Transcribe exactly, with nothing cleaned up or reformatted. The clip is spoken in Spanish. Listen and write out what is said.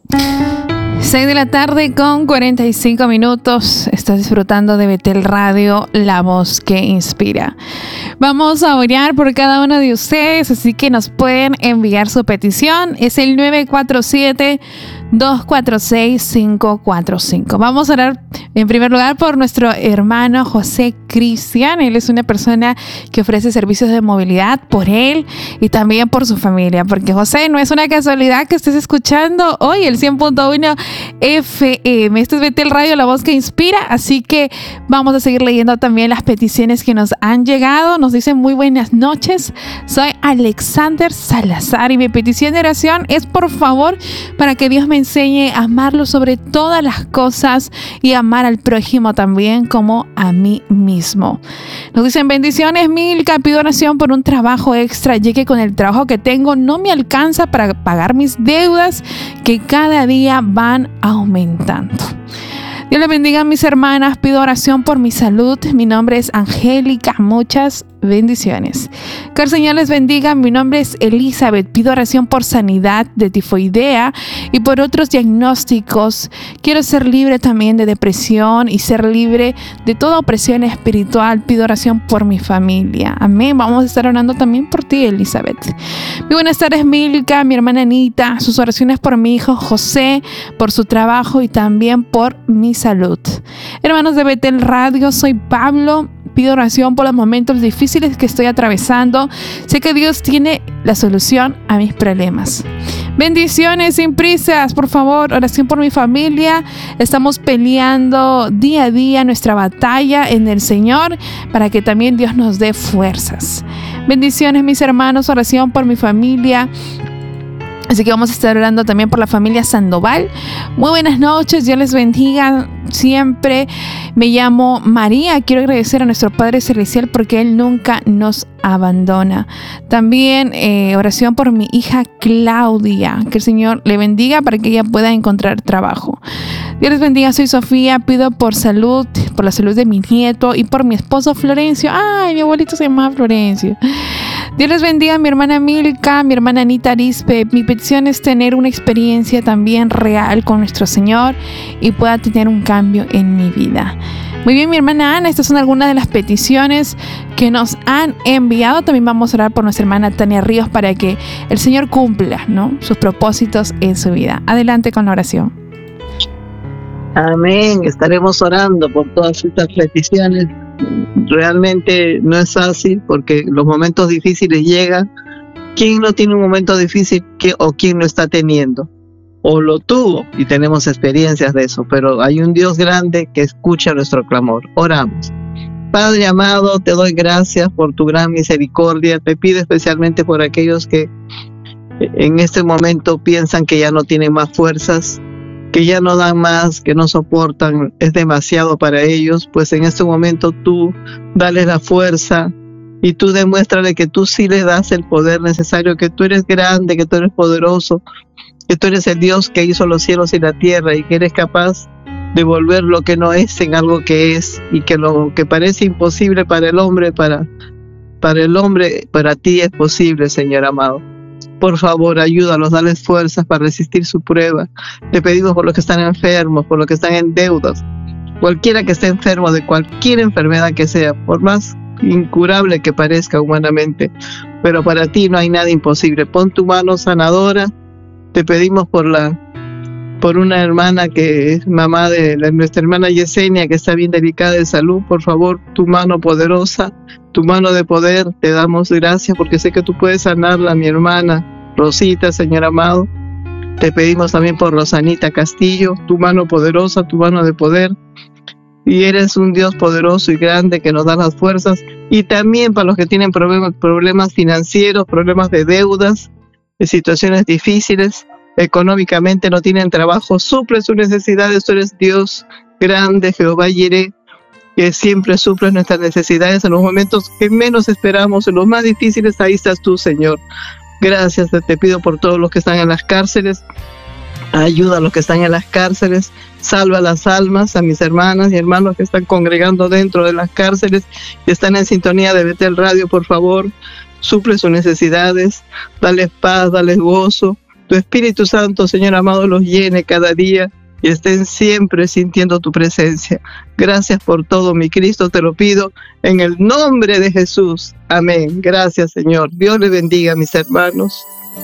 seis de la tarde con cuarenta y cinco minutos. Estás disfrutando de Betel Radio, la voz que inspira. Vamos a orar por cada uno de ustedes, así que nos pueden enviar su petición. Es el nueve cuatro siete, dos cuatro seis, cinco cuatro cinco. Vamos a orar en primer lugar por nuestro hermano José Cristian. Él es una persona que ofrece servicios de movilidad, por él y también por su familia, porque José, no es una casualidad que estés escuchando hoy el cien punto uno F M. Esto es Betel Radio, la voz que inspira, así que vamos a seguir leyendo también las peticiones que nos han llegado. Nos dicen: muy buenas noches, soy Alexander Salazar y mi petición de oración es, por favor, para que Dios me enseñe a amarlo sobre todas las cosas y amar al prójimo también como a mí mismo. Nos dicen: bendiciones, Milka, pido oración por un trabajo extra, ya que con el trabajo que tengo no me alcanza para pagar mis deudas que cada día van aumentando. Dios les bendiga a mis hermanas, pido oración por mi salud. Mi nombre es Angélica, muchas bendiciones. Que el Señor les bendiga, mi nombre es Elizabeth, pido oración por sanidad de tifoidea y por otros diagnósticos. Quiero ser libre también de depresión y ser libre de toda opresión espiritual. Pido oración por mi familia. Amén. Vamos a estar orando también por ti, Elizabeth. Muy buenas tardes, Milka, mi hermana Anita, sus oraciones por mi hijo José, por su trabajo y también por mi salud. Hermanos de Betel Radio, soy Pablo. Pido oración por los momentos difíciles que estoy atravesando. Sé que Dios tiene la solución a mis problemas. Bendiciones sin prisas, por favor, oración por mi familia. Estamos peleando día a día nuestra batalla en el Señor para que también Dios nos dé fuerzas. Bendiciones, mis hermanos, oración por mi familia. Así que vamos a estar orando también por la familia Sandoval. Muy buenas noches, Dios les bendiga siempre. Me llamo María. Quiero agradecer a nuestro Padre Celestial porque Él nunca nos abandona. También eh, oración por mi hija Claudia. Que el Señor le bendiga para que ella pueda encontrar trabajo. Dios les bendiga, soy Sofía. Pido por salud, por la salud de mi nieto y por mi esposo Florencio. Ay, mi abuelito se llama Florencio. Dios les bendiga a mi hermana Milka, mi hermana Anita Arispe. Mi petición es tener una experiencia también real con nuestro Señor y pueda tener un cambio en mi vida. Muy bien, mi hermana Ana, estas son algunas de las peticiones que nos han enviado. También vamos a orar por nuestra hermana Tania Ríos para que el Señor cumpla, ¿no?, sus propósitos en su vida. Adelante con la oración. Amén. Estaremos orando por todas estas peticiones. Realmente no es fácil porque los momentos difíciles llegan. ¿Quién no tiene un momento difícil que, o quién lo está teniendo? O lo tuvo y tenemos experiencias de eso, pero hay un Dios grande que escucha nuestro clamor. Oramos. Padre amado, te doy gracias por tu gran misericordia. Te pido especialmente por aquellos que en este momento piensan que ya no tienen más fuerzas, que ya no dan más, que no soportan, es demasiado para ellos. Pues en este momento tú dale la fuerza y tú demuéstrale que tú sí les das el poder necesario, que tú eres grande, que tú eres poderoso, que tú eres el Dios que hizo los cielos y la tierra y que eres capaz de volver lo que no es en algo que es, y que lo que parece imposible para el hombre, para, para el hombre, para ti es posible, Señor amado. Por favor, ayúdalos, dales fuerzas para resistir su prueba. Te pedimos por los que están enfermos, por los que están en deudas, cualquiera que esté enfermo de cualquier enfermedad que sea, por más incurable que parezca humanamente, pero para ti no hay nada imposible. Pon tu mano sanadora. Te pedimos por la por una hermana que es mamá de la, nuestra hermana Yesenia, que está bien delicada de salud. Por favor, tu mano poderosa, tu mano de poder, te damos gracias porque sé que tú puedes sanarla, mi hermana Rosita, Señor amado. Te pedimos también por Rosanita Castillo, tu mano poderosa, tu mano de poder. Y eres un Dios poderoso y grande que nos da las fuerzas. Y también para los que tienen problemas, problemas financieros, problemas de deudas, de situaciones difíciles, económicamente no tienen trabajo, suple sus necesidades. Tú eres Dios grande, Jehová Jireh, que siempre suple nuestras necesidades en los momentos que menos esperamos, en los más difíciles. Ahí estás tú, Señor. Gracias, te pido por todos los que están en las cárceles. Ayuda a los que están en las cárceles, salva las almas, a mis hermanas y hermanos que están congregando dentro de las cárceles, que están en sintonía de Betel Radio. Por favor, suple sus necesidades, dales paz, dales gozo, tu Espíritu Santo, Señor amado, los llene cada día y estén siempre sintiendo tu presencia. Gracias por todo, mi Cristo, te lo pido en el nombre de Jesús. Amén. Gracias, Señor. Dios les bendiga, mis hermanos.